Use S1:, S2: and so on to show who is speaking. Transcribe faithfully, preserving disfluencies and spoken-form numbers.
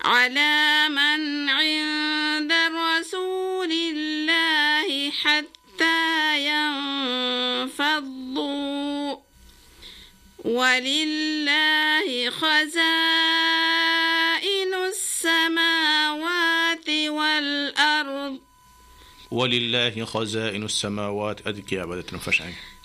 S1: على من عند رسول الله حتى ينفضوا ولله خزائن السماوات والأرض
S2: ولله خزائن السماوات أدك يا عبادة نفشعين